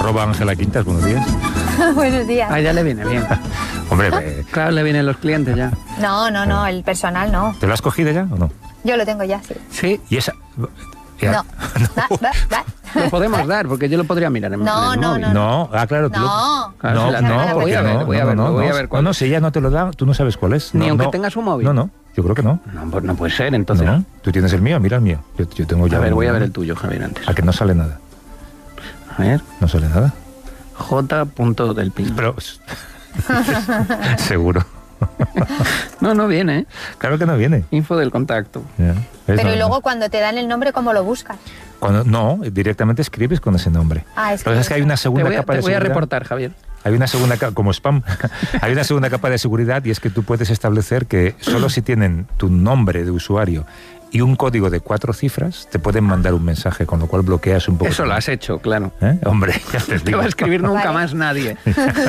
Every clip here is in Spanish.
@Ángela Quintas, buenos días. Buenos días. A ella le viene bien. Hombre, Claro, le vienen los clientes ya. No, el personal no. ¿te lo has cogido ya o no? Yo lo tengo ya, sí. Sí, ¿Y esa? No. Da. lo podemos dar, porque yo lo podría mirar en No, el no, móvil. No, claro. tú No. Claro, No, se la no, tengo, porque voy a ver, no, voy a ver, no, voy a ver cuál no, es. si ella no te lo da, tú no sabes cuál es. Ni No, aunque no. tenga su móvil. No, yo creo que no. No, pues no puede ser, entonces. No, tú tienes el mío, mira el mío. Yo tengo ya. A ver, voy a uno. ver el tuyo, Javier, antes. A que no sale nada. A ver, No sale nada. J. del Pino. Pero seguro. No viene, ¿eh? Claro que no viene. Info del contacto. Ya. Pero Eso, y luego cuando te dan el nombre, ¿cómo lo buscas? no, directamente escribes con ese nombre. Ah, Lo que pasa es que hay una Te segunda voy a capa de seguridad. reportar, Javier. Hay una segunda capa, como spam, hay una segunda capa de seguridad, y es que tú puedes establecer que solo si tienen tu nombre de usuario y un código de 4 cifras, te pueden mandar un mensaje, con lo cual bloqueas un poco. Eso lo has hecho, claro. ¿Eh? Hombre, ya te No te digo. va a escribir nunca Vale. más nadie.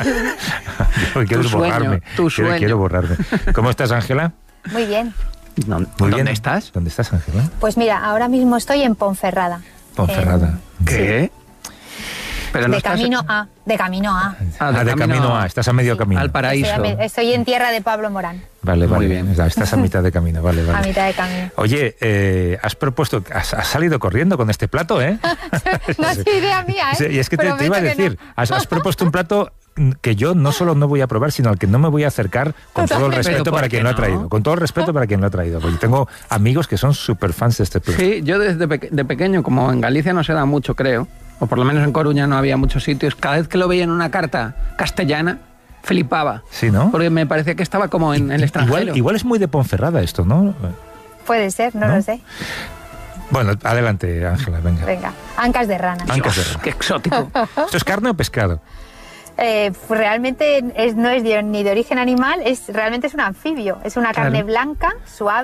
Yo quiero Tu sueño, borrarme. tu sueño. Quiero borrarme. ¿Cómo estás, Ángela? Muy bien. Muy ¿Dónde bien. estás? ¿Dónde estás, Ángela? Pues mira, ahora mismo estoy en Ponferrada. Ponferrada. ¿Qué? Pero no De estás- camino a. De camino a. De camino a, estás a medio camino. Al paraíso. Estoy en tierra de Pablo Morán. Vale, Muy vale. bien. Estás a mitad de camino, vale. A mitad de camino. Oye, has propuesto, has salido corriendo con este plato, ¿eh? No es idea mía, ¿eh? Sí, y es que te iba a Prometo que decir, no. has propuesto un plato que yo no solo no voy a probar, sino al que no me voy a acercar, con todo el Totalmente. respeto ¿Pero por para qué quien lo ha no? traído. Con todo el respeto para quien lo ha traído. Porque tengo amigos que son súper fans de este plato. Sí, yo desde de pequeño, como en Galicia no se da mucho, creo, o por lo menos en Coruña no había muchos sitios, cada vez que lo veía en una carta castellana, flipaba. Sí, ¿no? Porque me parecía que estaba como en el extranjero. Igual es muy de Ponferrada esto, ¿no? Puede ser, no ¿No? lo sé. Bueno, adelante, Ángela, venga. Venga, ancas de rana. Ancas de Dios, rana. qué exótico. ¿Esto es carne o pescado? Pues realmente no es ni de origen animal, realmente es un anfibio. Es una carne Claro. blanca, suave.